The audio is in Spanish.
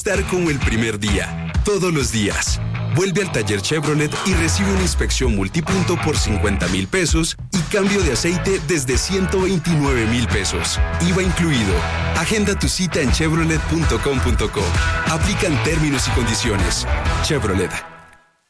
Estar como el primer día, todos los días. Vuelve al taller Chevrolet y recibe una inspección multipunto por 50,000 pesos y cambio de aceite desde 129,000 pesos. IVA incluido. Agenda tu cita en chevrolet.com.co. Aplican términos y condiciones. Chevrolet.